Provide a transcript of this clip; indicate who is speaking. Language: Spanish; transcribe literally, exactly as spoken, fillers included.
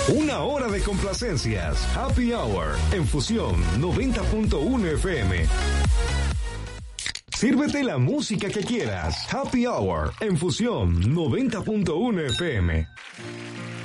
Speaker 1: Una hora de complacencias. Happy Hour en Fusión noventa punto uno F M. Sírvete la música que quieras. Happy Hour en Fusión noventa punto uno F M.